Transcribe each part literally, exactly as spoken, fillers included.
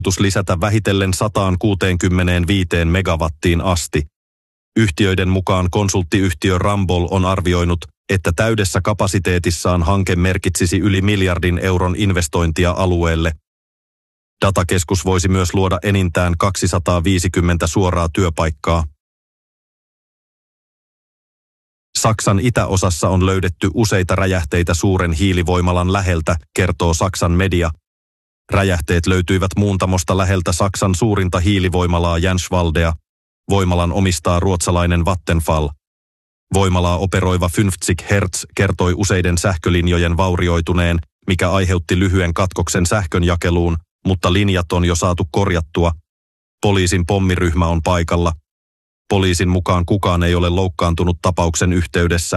lisätä vähitellen sata kuusikymmentäviisi megawattiin asti. Yhtiöiden mukaan konsulttiyhtiö Ramboll on arvioinut, että täydessä kapasiteetissaan hanke merkitsisi yli miljardin euron investointia alueelle. Datakeskus voisi myös luoda enintään kaksisataaviisikymmentä suoraa työpaikkaa. Saksan itäosassa on löydetty useita räjähteitä suuren hiilivoimalan läheltä, kertoo Saksan media. Räjähteet löytyivät muuntamosta läheltä Saksan suurinta hiilivoimalaa Jänschwaldea. Voimalan omistaa ruotsalainen Vattenfall. Voimalaa operoiva viisikymmentä hertz kertoi useiden sähkölinjojen vaurioituneen, mikä aiheutti lyhyen katkoksen sähkönjakeluun, mutta linjat on jo saatu korjattua. Poliisin pommiryhmä on paikalla. Poliisin mukaan kukaan ei ole loukkaantunut tapauksen yhteydessä.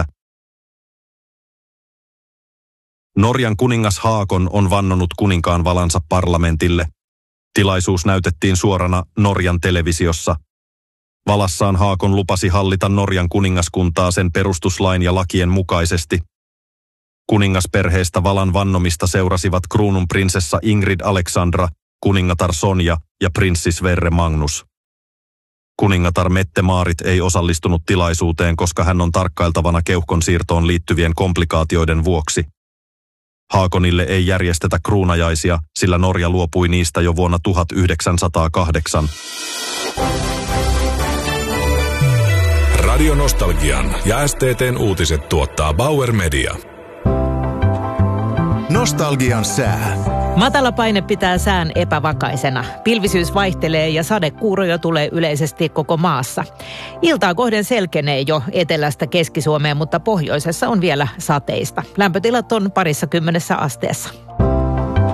Norjan kuningas Haakon on vannonut kuninkaan valansa parlamentille. Tilaisuus näytettiin suorana Norjan televisiossa. Valassaan Haakon lupasi hallita Norjan kuningaskuntaa sen perustuslain ja lakien mukaisesti. Kuningasperheestä valan vannomista seurasivat kruununprinsessa Ingrid Alexandra, kuningatar Sonja ja prinssi Sverre Magnus. Kuningatar Mette-Maarit ei osallistunut tilaisuuteen, koska hän on tarkkailtavana keuhkon siirtoon liittyvien komplikaatioiden vuoksi. Haakonille ei järjestetä kruunajaisia, sillä Norja luopui niistä jo vuonna tuhatyhdeksänsataakahdeksan. Radio Nostalgian ja S T T:n uutiset tuottaa Bauer Media. Nostalgian sää. Matala paine pitää sään epävakaisena. Pilvisyys vaihtelee ja sadekuuroja tulee yleisesti koko maassa. Iltaa kohden selkenee jo etelästä Keski-Suomeen, mutta pohjoisessa on vielä sateista. Lämpötilat on parissa kymmenessä asteessa.